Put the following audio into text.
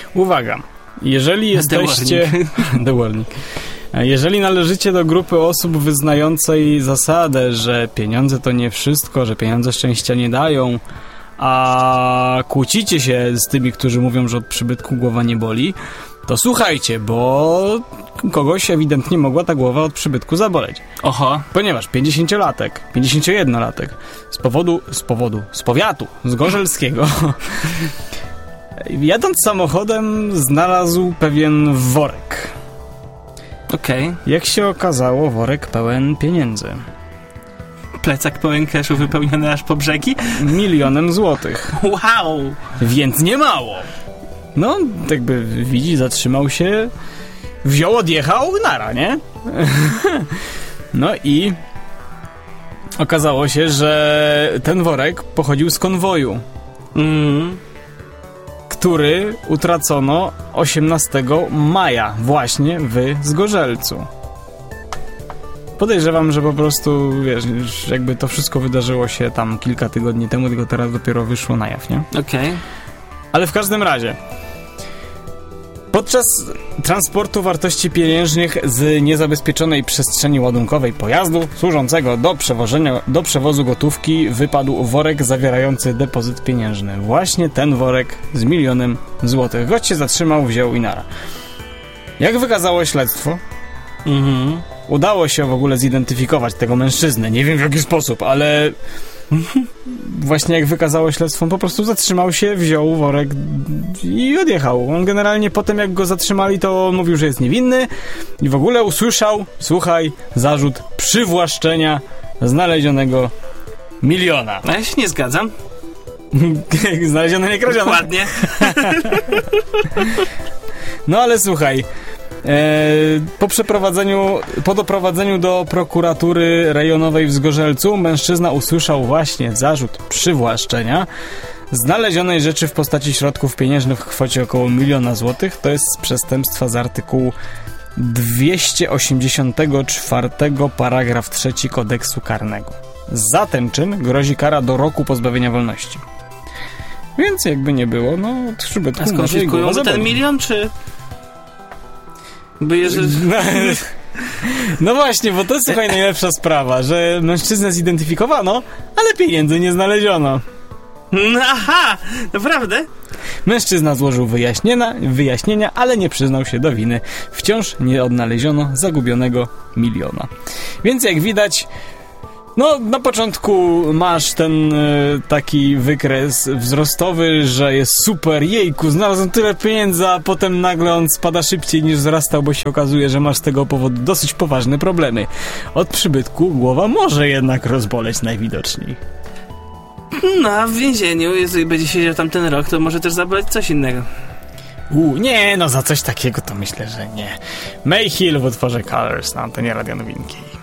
Uwaga, jeżeli jesteście... The warning. Jeżeli należycie do grupy osób wyznającej zasadę, że pieniądze to nie wszystko, że pieniądze szczęścia nie dają, a kłócicie się z tymi, którzy mówią, że od przybytku głowa nie boli, to słuchajcie, bo kogoś ewidentnie mogła ta głowa od przybytku zaboleć. Oho. Ponieważ 51-latek z powiatu Zgorzelskiego jadąc samochodem znalazł pewien worek. Okej. Jak się okazało, worek pełen pieniędzy. Plecak pełen cashu wypełniony aż po brzegi? 1 000 000 złotych. Wow! Więc nie mało. No, jakby widzi, zatrzymał się, wziął, odjechał, nara, nie? No i okazało się, że ten worek pochodził z konwoju, który utracono 18 maja właśnie w Zgorzelcu. Podejrzewam, że po prostu, wiesz, jakby to wszystko wydarzyło się tam kilka tygodni temu, tylko teraz dopiero wyszło na jaw, nie? Okej. Ale w każdym razie, podczas transportu wartości pieniężnych z niezabezpieczonej przestrzeni ładunkowej pojazdu służącego do przewozu gotówki wypadł worek zawierający depozyt pieniężny. Właśnie ten worek z 1 000 000 złotych. Gość się zatrzymał, wziął i nara. Jak wykazało śledztwo, udało się w ogóle zidentyfikować tego mężczyznę. Nie wiem w jaki sposób, ale właśnie jak wykazało śledztwo, on po prostu zatrzymał się, wziął worek i odjechał. On generalnie potem jak go zatrzymali, to on mówił, że jest niewinny i w ogóle usłyszał, słuchaj, zarzut przywłaszczenia znalezionego 1 000 000. A ja się nie zgadzam. Znalezione, nie kradzione. Dokładnie. No ale słuchaj, po doprowadzeniu do prokuratury rejonowej w Zgorzelcu mężczyzna usłyszał właśnie zarzut przywłaszczenia znalezionej rzeczy w postaci środków pieniężnych w kwocie około 1 000 000 złotych. To jest z przestępstwa z artykułu 284 paragraf 3 kodeksu karnego. Za ten czyn grozi kara do roku pozbawienia wolności. Więc jakby nie było, no od przybytku może i skonfiskują głowa ten zaboli. 1 000 000, czy... Bo jeżeli... No właśnie, bo to słuchaj najlepsza sprawa, że mężczyznę zidentyfikowano, ale pieniędzy nie znaleziono. Aha, naprawdę? Mężczyzna złożył wyjaśnienia, ale nie przyznał się do winy. Wciąż nie odnaleziono zagubionego 1 000 000. Więc jak widać, no na początku masz ten taki wykres wzrostowy, że jest super, jejku, znalazłem tyle pieniędzy, a potem nagle on spada szybciej niż wzrastał, bo się okazuje, że masz z tego powodu dosyć poważne problemy. Od przybytku głowa może jednak rozboleć najwidoczniej. No, a w więzieniu, jeżeli będzie siedział tam ten rok, to może też zaboleć coś innego. Nie, no za coś takiego to myślę, że nie. Mayhill w utworze Colors, no to nie Radio Nowinki.